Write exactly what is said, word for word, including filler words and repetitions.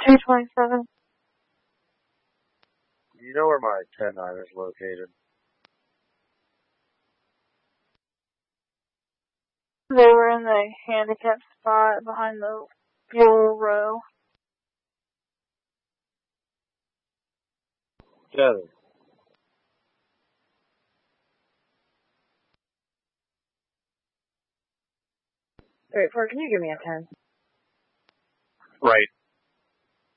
two twenty-seven. Do you know where my ten nine is located? They were in the handicap spot behind the yellow row. Kevin. Wait, for can you give me a ten? Right.